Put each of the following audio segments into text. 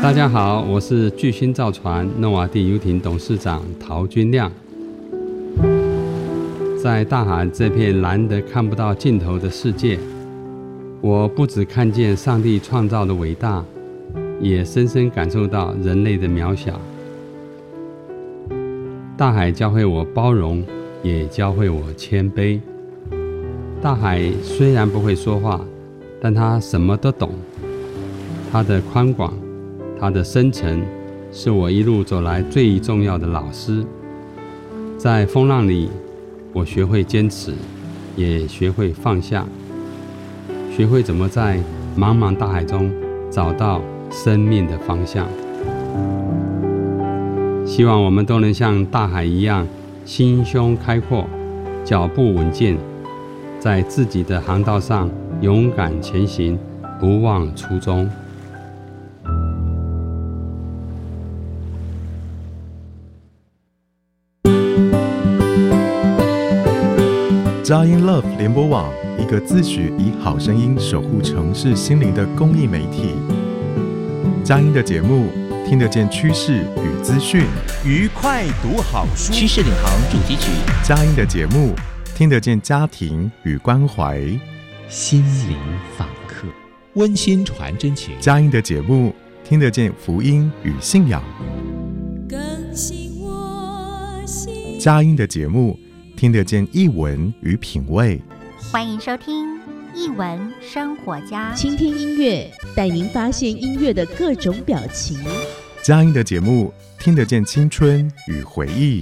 大家好，我是巨星造船诺瓦地游艇董事长陶君亮。在大海这片蓝得看不到尽头的世界，我不只看见上帝创造的伟大，也深深感受到人类的渺小。大海教会我包容，也教会我谦卑。大海虽然不会说话，但它什么都懂。它的宽广，它的深沉，是我一路走来最重要的老师。在风浪里，我学会坚持，也学会放下，学会怎么在茫茫大海中找到生命的方向。希望我们都能像大海一样，心胸开阔，脚步稳健，在自己的航道上勇敢前行，不忘初衷。 佳音 Love 联播网，一个自诩以好声音守护城市心灵的公益媒体。佳音的节目听得见趋势与资讯， 愉快读好书， 趋势领航主题曲。 佳音的节目听得见家庭与关怀， 心灵访客， 温馨传真情。 佳音的节目听得见福音与信仰， 更新我心。 佳音的节目听得见艺文与品味。 欢迎收听艺文生活家， 倾听音乐，带您发现音乐的各种表情。 佳音的节目听得见青春与回忆。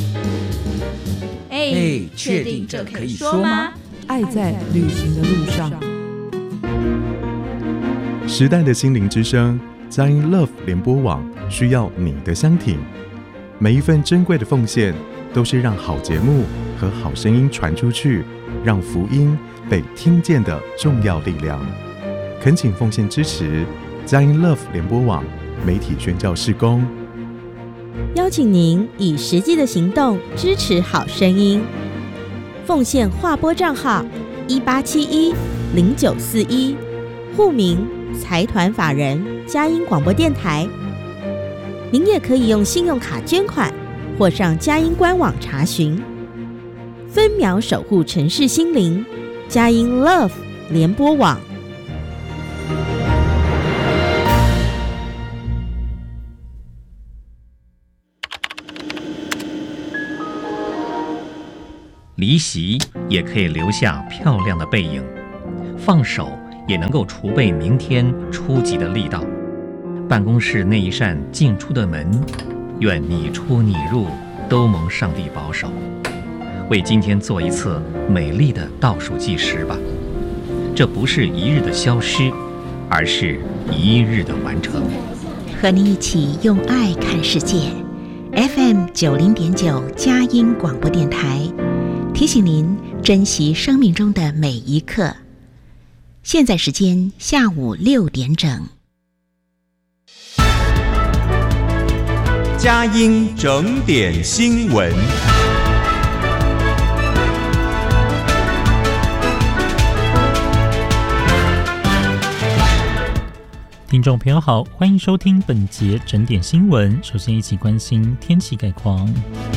确定这可以说吗？ 爱在旅行的路上。 时代的心灵之声，佳音 Love 联播网需要你的相挺。每一份珍贵的奉献，都是让好节目和好声音传出去，让福音被听见的重要力量。恳请奉献支持佳音 Love 联播网媒体宣教事工， 邀请您以实际的行动支持好声音。奉献划拨账号18710941，户名财团法人佳音广播电台。您也可以用信用卡捐款，或上佳音官网查询。分秒守护城市心灵，佳音 Love 联播网。 离席也可以留下漂亮的背影，放手也能够储备明天出击的力道。办公室那一扇进出的门，愿你出你入都蒙上帝保守。为今天做一次美丽的倒数计时吧，这不是一日的消失，而是一日的完成。 和你一起用爱看世界。 FM 90.9佳音广播电台提醒您珍惜生命中的每一刻。现在时间下午6点整。 佳音整点新闻。 听众朋友好，欢迎收听本节整点新闻。首先一起关心天气概况。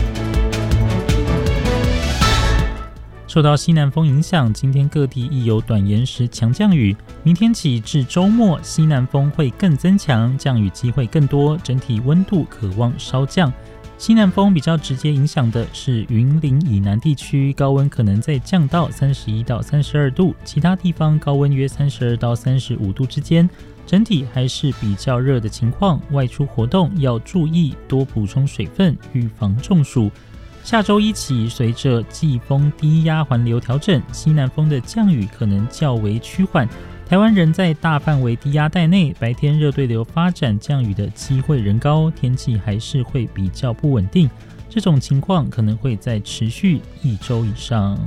受到西南风影响，今天各地亦有短延时强降雨。明天起至周末，西南风会更增强，降雨机会更多，整体温度可望稍降。西南风比较直接影响的是云林以南地区，高温可能再降到31到32度，其他地方高温约32到35度之间。整体还是比较热的情况，外出活动要注意多补充水分，预防中暑。下周一起，随着季风低压环流调整，西南风的降雨可能较为趋缓。台湾仍在大范围低压带内，白天热对流发展，降雨的机会仍高，天气还是会比较不稳定。这种情况可能会再持续1周以上。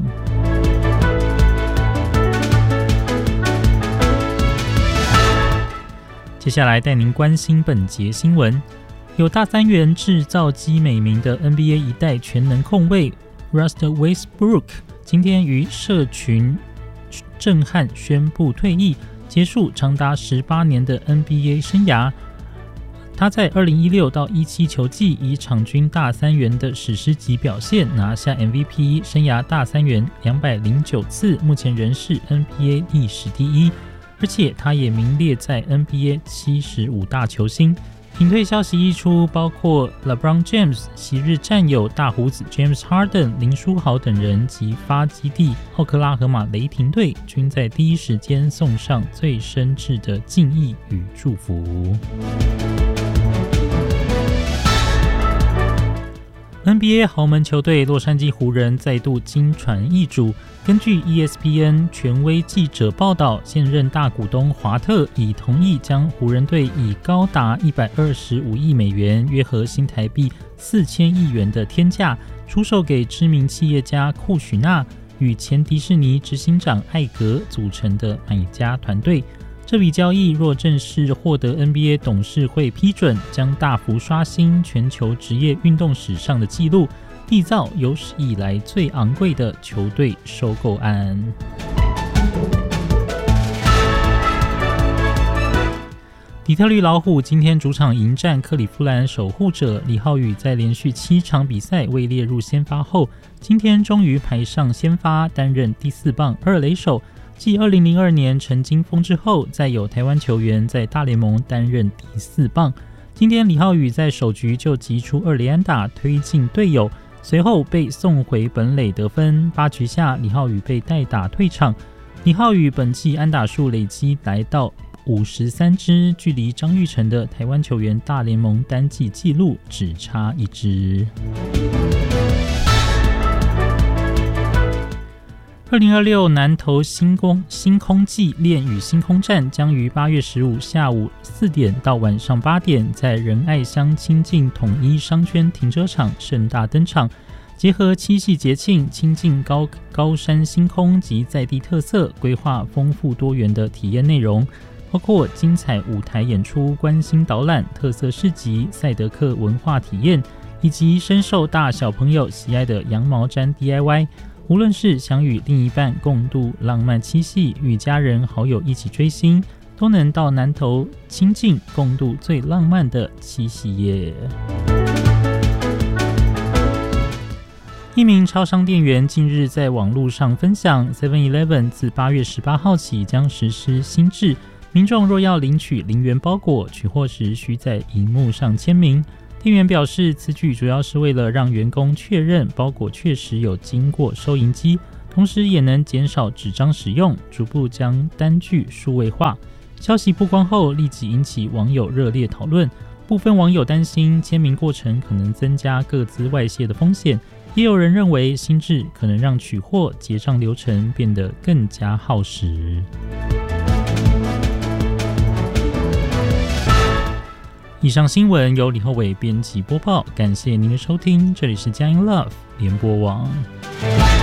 接下来带您关心本节新闻。有大三元制造机美名的 NBA 一代全能控卫 Russell Westbrook 今天于社群震撼宣布退役，结束长达18年的 NBA 生涯。 他在2016到17球季以场均大三元的史诗级表现拿下 MVP， 生涯大三元209次，目前仍是 NBA 历史第一，而且他也名列在 NBA 75大球星。隐退消息一出，包括 LeBron James、昔日战友大胡子 James Harden、林书豪等人及发基地奥克拉荷马雷霆队均在第一时间送上最深挚的敬意与祝福。NBA 豪门球队洛杉矶湖人再度经传易主，根据 ESPN 权威记者报道，现任大股东华特已同意将湖人队以高达125亿美元，约合新台币4000亿元的天价出售给知名企业家库许纳与前迪士尼执行长艾格组成的买家团队。这笔交易若正式获得 NBA 董事会批准，将大幅刷新全球职业运动史上的纪录，缔造有史以来最昂贵的球队收购案。底特律老虎今天主场迎战克利夫兰守护者，李浩宇在连续7场比赛未列入先发后，今天终于排上先发，担任第4棒二垒手。继2002年陈金锋之后，再有台湾球员在大联盟担任第4棒。今天李浩宇在首局就击出2垒安打推进队友，随后被送回本垒得分。8局下，李浩宇被代打退场。李浩宇本季安打数累积来到53支，距离张育成的台湾球员大联盟单季纪录只差1支。2026南投星空季恋与星空站将于8月15下午4点到晚上8点，在仁爱乡清境统一商圈停车场盛大登场，结合七夕节庆、亲近高山星空及在地特色，规划丰富多元的体验内容，包括精彩舞台演出、观星导览、特色市集、赛德克文化体验，以及深受大小朋友喜爱的羊毛毡 DIY。无论是想与另一半共度浪漫七夕，与家人好友一起追星，都能到南投清境共度最浪漫的七夕夜。一名超商店员近日在网络上分享 7-Eleven 自8月18号起将实施新制，民众若要领取0元包裹，取货时需在荧幕上签名。店员表示，此举主要是为了让员工确认包裹确实有经过收银机，同时也能减少纸张使用，逐步将单据数位化。消息曝光后，立即引起网友热烈讨论。部分网友担心签名过程可能增加个资外泄的风险，也有人认为新制可能让取货结账流程变得更加耗时。以上新闻由李厚伟编辑播报，感谢您的收听，这里是佳音 Love 联播网。